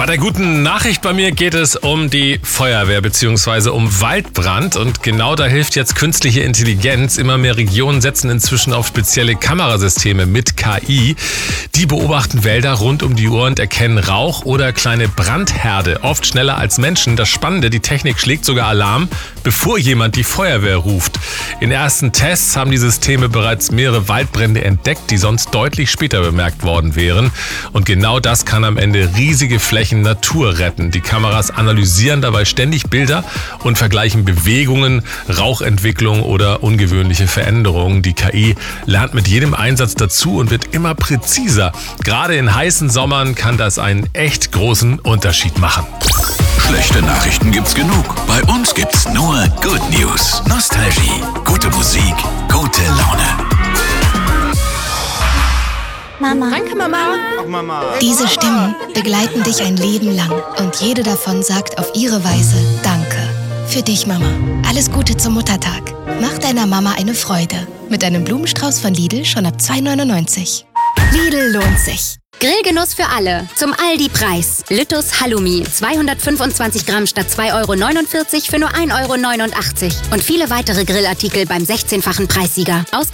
Bei der guten Nachricht bei mir geht es um die Feuerwehr bzw. um Waldbrand. Und genau da hilft jetzt künstliche Intelligenz. Immer mehr Regionen setzen inzwischen auf spezielle Kamerasysteme mit KI. Die beobachten Wälder rund um die Uhr und erkennen Rauch oder kleine Brandherde. Oft schneller als Menschen. Das Spannende, die Technik schlägt sogar Alarm, bevor jemand die Feuerwehr ruft. In ersten Tests haben die Systeme bereits mehrere Waldbrände entdeckt, die sonst deutlich später bemerkt worden wären. Und genau das kann am Ende riesige Flächen Natur retten. Die Kameras analysieren dabei ständig Bilder und vergleichen Bewegungen, Rauchentwicklung oder ungewöhnliche Veränderungen. Die KI lernt mit jedem Einsatz dazu und wird immer präziser. Gerade in heißen Sommern kann das einen echt großen Unterschied machen. Schlechte Nachrichten gibt's genug. Bei uns gibt's nur Good News. Nostalgie, gute Musik, gute Laune. Mama. Danke, Mama. Ach, Mama. Diese Stimmen begleiten dich ein Leben lang und jede davon sagt auf ihre Weise Danke. Für dich, Mama. Alles Gute zum Muttertag. Mach deiner Mama eine Freude. Mit einem Blumenstrauß von Lidl schon ab 2,99 €. Lidl lohnt sich. Grillgenuss für alle. Zum Aldi-Preis. Lüttus Halloumi. 225 Gramm statt 2,49 € für nur 1,89 € Und viele weitere Grillartikel beim 16-fachen Preissieger.